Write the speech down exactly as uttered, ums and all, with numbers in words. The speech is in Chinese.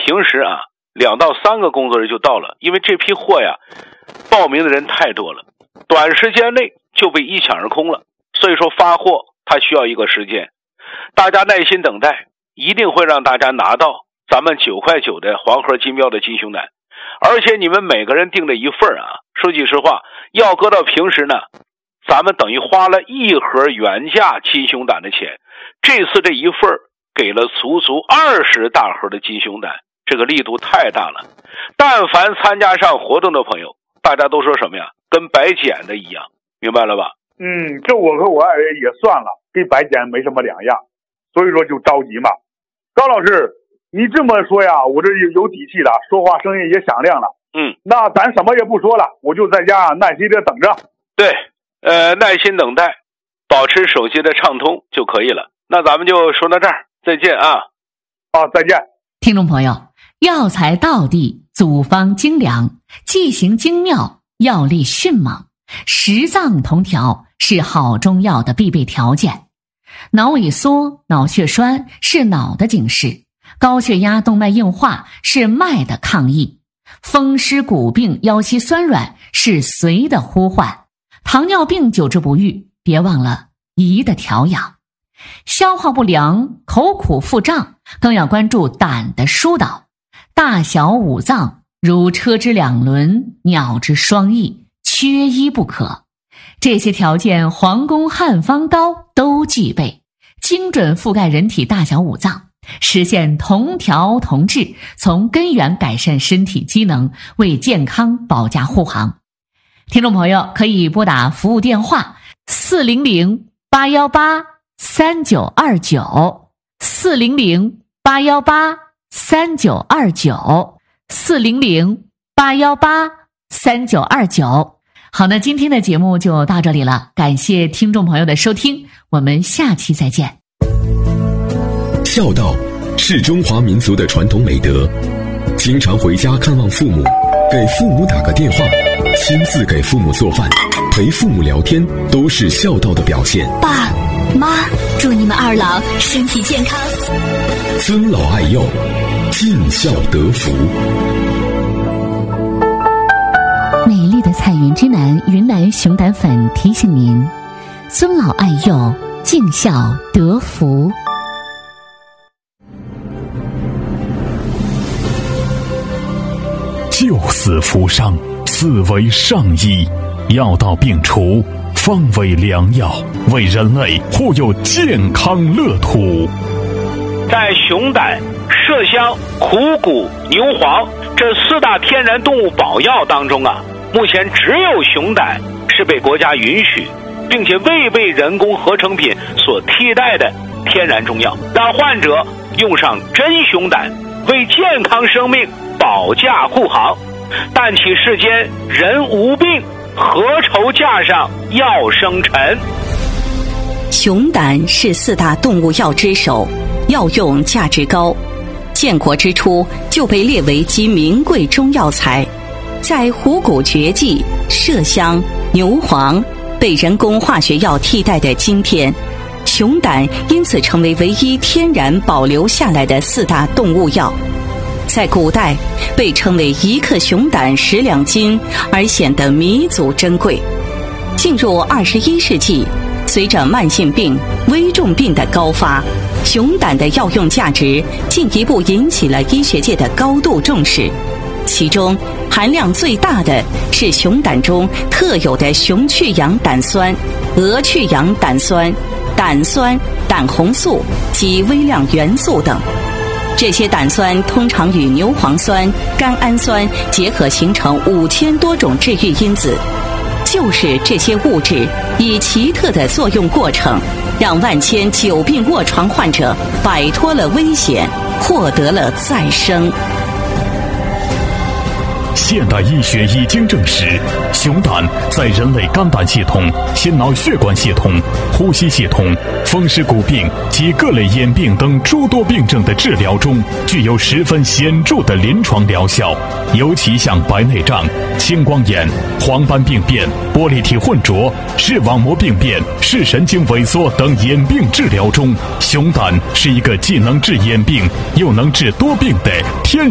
平时啊两到三个工作日就到了，因为这批货呀报名的人太多了，短时间内就被一抢而空了，所以说发货它需要一个时间，大家耐心等待，一定会让大家拿到咱们九块九的黄河金标的金熊胆。而且你们每个人订了一份啊，说句实话，要搁到平时呢，咱们等于花了一盒原价金熊胆的钱，这次这一份给了足足二十大盒的金熊胆，这个力度太大了。但凡参加上活动的朋友，大家都说什么呀？跟白捡的一样，明白了吧？ 嗯，这我和我爱人也算了，跟白捡没什么两样，所以说就着急嘛。高老师，你这么说呀，我这有底气了，说话声音也响亮了。 嗯， 那咱什么也不说了，我就在家耐心的等着。 对，呃，耐心等待，保持手机的畅通就可以了。那咱们就说到这儿，再见啊！ 啊，再见。 听众朋友，药材道地，组方精良，剂型精妙，药力迅猛，十脏同调是好中药的必备条件。脑萎缩、脑血栓是脑的警示，高血压、动脉硬化是脉的抗议，风湿骨病、腰膝酸软是髓的呼唤，糖尿病久治不愈，别忘了胰的调养。消化不良、口苦腹胀，更要关注胆的疏导。大小五脏如车之两轮，鸟之双翼，缺一不可。这些条件皇宫汉方膏都具备，精准覆盖人体大小五脏，实现同调同治，从根源改善身体机能，为健康保驾护航。听众朋友可以拨打服务电话四零零八一八三九二九，四零零八一八三九二九，四零零八一八三九二九。好，那今天的节目就到这里了，感谢听众朋友的收听，我们下期再见。 孝道是中华民族的传统美德，经常回家看望父母，给父母打个电话，亲自给父母做饭，陪父母聊天，都是孝道的表现。 爸妈，祝你们二老身体健康， 尊老爱幼，尽孝得福。 美丽的彩云之南云南熊胆粉提醒您：尊老爱幼，尽孝得福。 救死扶伤，此为上医，药到病除，方为良药，为人类护佑健康乐土。 在熊胆、麝香、虎骨、牛黄这四大天然动物保药当中啊，目前只有熊胆是被国家允许，并且未被人工合成品所替代的天然中药，让患者用上真熊胆，为健康生命保驾护航。但其世间人无病，何愁架上药生尘？ 熊胆是四大动物药之首，药用价值高，建国之初就被列为极名贵中药材。在虎骨绝技、麝香、牛黄被人工化学药替代的今天，熊胆因此成为唯一天然保留下来的四大动物药。在古代被称为一克熊胆十两金，而显得弥足珍贵。进入二十一世纪，随着慢性病、危重病的高发，熊胆的药用价值进一步引起了医学界的高度重视。其中含量最大的是熊胆中特有的熊去氧胆酸、鹅去氧胆酸、胆酸、胆红素及微量元素等。这些胆酸通常与牛磺酸、甘氨酸结合，形成五千多种治愈因子。就是这些物质以奇特的作用过程，让万千久病卧床患者摆脱了危险，获得了再生。 现代医学已经证实，熊胆在人类肝胆系统、心脑血管系统、呼吸系统、风湿骨病及各类眼病等诸多病症的治疗中，具有十分显著的临床疗效。尤其像白内障、青光眼、黄斑病变、玻璃体混浊、视网膜病变、视神经萎缩等眼病治疗中，熊胆是一个既能治眼病又能治多病的天